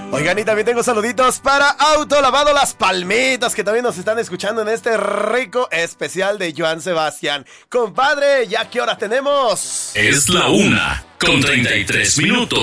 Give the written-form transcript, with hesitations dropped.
Oigan, y también tengo saluditos para Autolavado Las Palmitas, que también nos están escuchando en este rico especial de Joan Sebastián. Compadre, ¿ya qué hora tenemos? Es la 1:33.